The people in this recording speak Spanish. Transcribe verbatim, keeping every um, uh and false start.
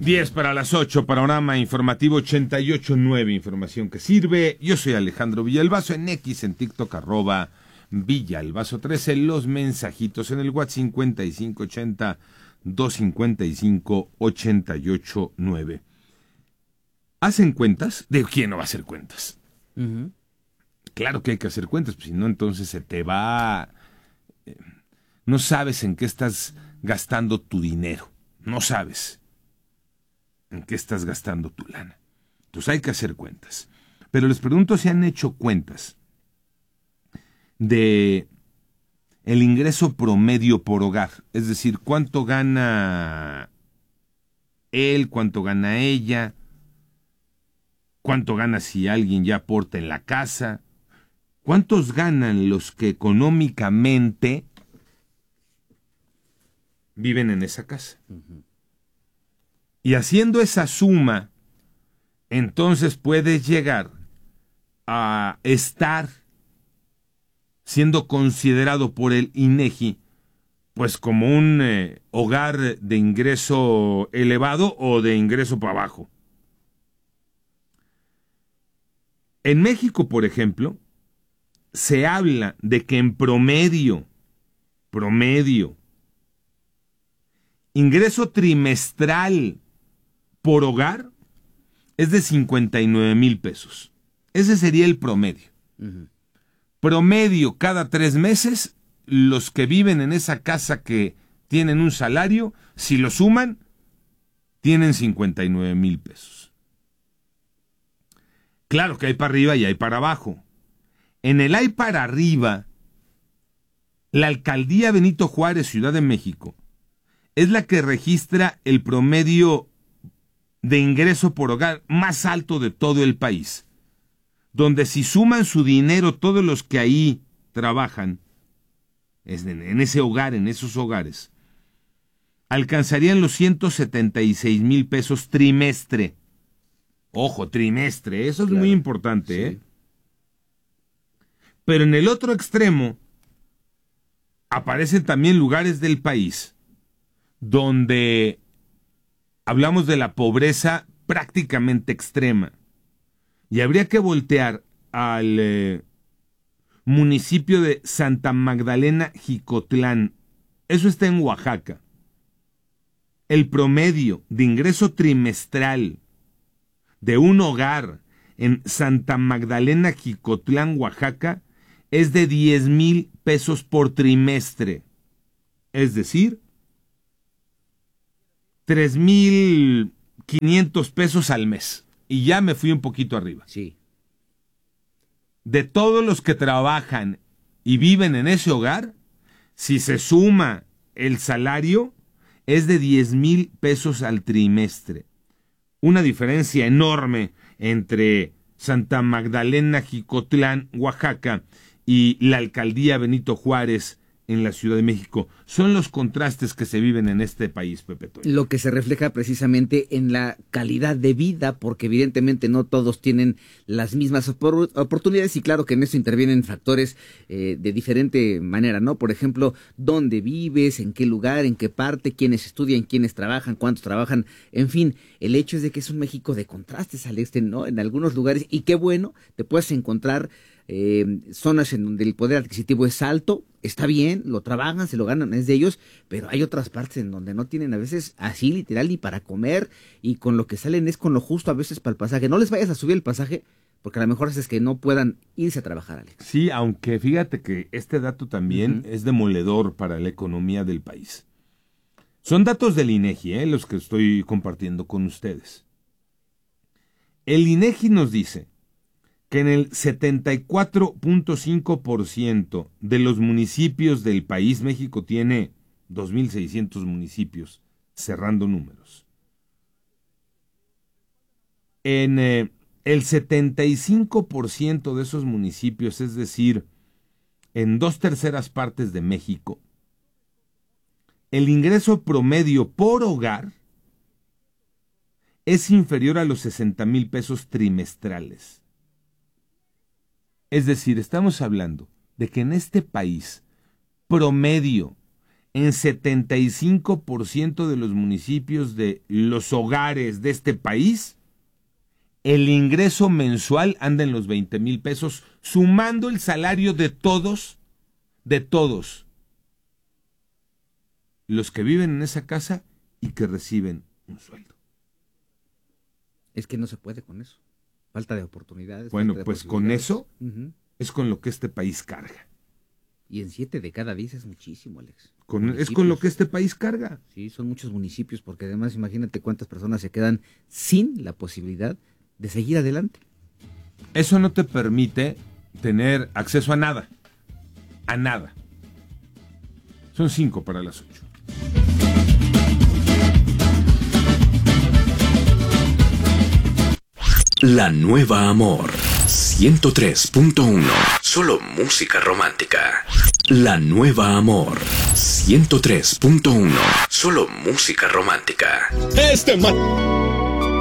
diez para las ocho, panorama informativo ochenta y ocho punto nueve, información que sirve. Yo soy Alejandro Villalbazo, en X, en TikTok, arroba Villalbazo trece, los mensajitos en el WhatsApp cincuenta y cinco ochenta, doscientos cincuenta y cinco, ochenta y ocho nueve. ¿Hacen cuentas? ¿De quién no va a hacer cuentas? Uh-huh. Claro que hay que hacer cuentas, pues si no, entonces se te va... Eh, no sabes en qué estás gastando tu dinero, no sabes en qué estás gastando tu lana. Entonces hay que hacer cuentas. Pero les pregunto si han hecho cuentas de el ingreso promedio por hogar, es decir, cuánto gana él, cuánto gana ella, cuánto gana si alguien ya aporta en la casa, cuántos ganan los que económicamente viven en esa casa. Uh-huh. Y haciendo esa suma, entonces puedes llegar a estar siendo considerado por el INEGI pues como un eh, hogar de ingreso elevado o de ingreso para abajo. En México, por ejemplo, se habla de que en promedio, promedio, ingreso trimestral por hogar es de cincuenta y nueve mil pesos. Ese sería el promedio. Uh-huh. Promedio cada tres meses, los que viven en esa casa que tienen un salario, si lo suman, tienen cincuenta y nueve mil pesos. Claro que hay para arriba y hay para abajo. En el hay para arriba, la alcaldía Benito Juárez, Ciudad de México, es la que registra el promedio de ingreso por hogar más alto de todo el país, donde si suman su dinero todos los que ahí trabajan, en ese hogar, en esos hogares, alcanzarían los ciento setenta y seis mil pesos trimestre. Ojo, trimestre, eso es claro, muy importante, sí. ¿eh? Pero en el otro extremo aparecen también lugares del país donde hablamos de la pobreza prácticamente extrema. Y habría que voltear al eh, municipio de Santa Magdalena Jicotlán. Eso está en Oaxaca. El promedio de ingreso trimestral de un hogar en Santa Magdalena Jicotlán, Oaxaca, es de diez mil pesos por trimestre. Es decir, tres mil quinientos pesos al mes. Y ya me fui un poquito arriba. Sí. De todos los que trabajan y viven en ese hogar, si se suma el salario, es de diez mil pesos al trimestre. Una diferencia enorme entre Santa Magdalena Jicotlán, Oaxaca, y la alcaldía Benito Juárez en la Ciudad de México. Son los contrastes que se viven en este país, Pepe Toño. Lo que se refleja precisamente en la calidad de vida, porque evidentemente no todos tienen las mismas opor- oportunidades y claro que en eso intervienen factores eh, de diferente manera, ¿no? Por ejemplo, dónde vives, en qué lugar, en qué parte, quiénes estudian, quiénes trabajan, cuántos trabajan, en fin, el hecho es de que es un México de contrastes al este, ¿no? En algunos lugares, y qué bueno, te puedes encontrar Eh, zonas en donde el poder adquisitivo es alto, está bien, lo trabajan, se lo ganan, es de ellos, pero hay otras partes en donde no tienen a veces así literal ni para comer y con lo que salen es con lo justo a veces para el pasaje. No les vayas a subir el pasaje porque a lo mejor haces que no puedan irse a trabajar, Alex. Sí, aunque fíjate que este dato también uh-huh. es demoledor para la economía del país. Son datos del INEGI, ¿eh? los que estoy compartiendo con ustedes. El INEGI nos dice que en el setenta y cuatro punto cinco por ciento de los municipios del país, México tiene dos mil seiscientos municipios, cerrando números. En eh, el setenta y cinco por ciento de esos municipios, es decir, en dos terceras partes de México, el ingreso promedio por hogar es inferior a los sesenta mil pesos trimestrales. Es decir, estamos hablando de que en este país promedio en setenta y cinco por ciento de los municipios de los hogares de este país, el ingreso mensual anda en los veinte mil pesos, sumando el salario de todos, de todos los que viven en esa casa y que reciben un sueldo. Es que no se puede con eso. Falta de oportunidades. Bueno, de pues con eso uh-huh. es con lo que este país carga. Y en siete de cada diez es muchísimo, Alex. Con, es con lo que este país carga. Sí, son muchos municipios, porque además imagínate cuántas personas se quedan sin la posibilidad de seguir adelante. Eso no te permite tener acceso a nada. A nada. Son cinco para las ocho. La Nueva Amor ciento tres punto uno. Solo música romántica. La Nueva Amor ciento tres punto uno. Solo música romántica. Este man...